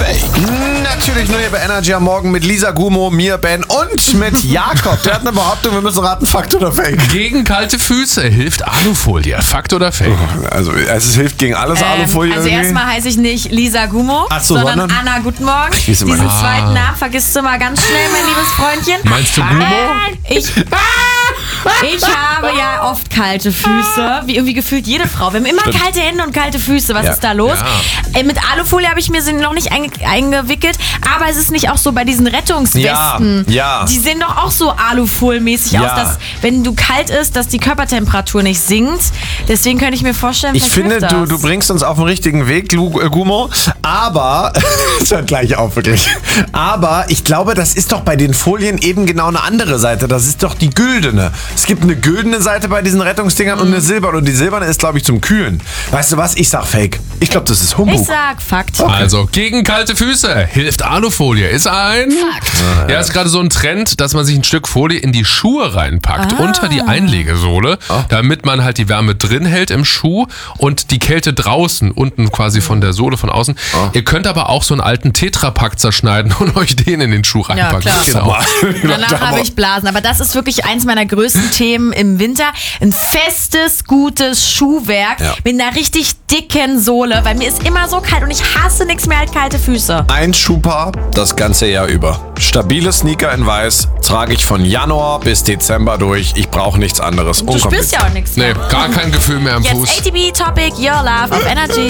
Fake? Natürlich nur hier bei Energy am Morgen mit Lisa, Gummo, mir, Ben und mit Jakob. Der hat eine Behauptung, wir müssen raten, Fakt oder Fake. Gegen kalte Füße hilft Alufolie. Fakt oder Fake? Also es hilft gegen alles Alufolie Also irgendwie. erstmal heiße ich nicht Lisa Gummo, Ach so, sondern sondern? Anna, guten Morgen. Diesen Zweiten Namen vergisst du mal ganz schnell, mein liebes Freundchen. Meinst du Gummo? Ich habe ja oft kalte Füße, wie irgendwie gefühlt jede Frau. Wir haben immer kalte Hände und kalte Füße. Was ist da los? Mit Alufolie habe ich mir sie noch nicht eingewickelt, aber es ist nicht auch so bei diesen Rettungswesten. Ja. Die sehen doch auch so Alufolmäßig aus, dass wenn du kalt ist, dass die Körpertemperatur nicht sinkt. Deswegen könnte ich mir vorstellen, Ich finde, hilft das. du bringst uns auf den richtigen Weg, Gummo, aber, das hört gleich auf, wirklich. Aber ich glaube, das ist doch bei den Folien eben genau eine andere Seite. Das ist doch die güldene. Es gibt eine güldene Seite bei diesen Rettungsdingern und eine silberne. Und die silberne ist, glaube ich, zum Kühlen. Weißt du was? Ich sag Fake. Ich glaube, das ist Humbug. Ich sag Fakt. Also, gegen kalte Füße hilft Alufolie. Ist ein Fakt. Ja, ist gerade so ein Trend, dass man sich ein Stück Folie in die Schuhe reinpackt, unter die Einlegesohle, damit man halt die Wärme drin hält im Schuh und die Kälte draußen, unten quasi von der Sohle von außen. Ihr könnt aber auch so einen alten Tetrapack zerschneiden und euch den in den Schuh reinpacken. klar. Genau. Danach habe ich Blasen. Aber das ist wirklich eins meiner größten Themen im Winter. Ein festes, gutes Schuhwerk mit einer richtig dicken Sohle, weil mir ist immer so kalt und ich hasse nichts mehr als kalte Füße. Ein Schuhpaar das ganze Jahr über. Stabile Sneaker in weiß trage ich von Januar bis Dezember durch. Ich brauche nichts anderes. Du spürst ja auch nichts Nee, mehr. gar kein Gefühl mehr am Jetzt Fuß. ATB Topic Your Love auf Energy.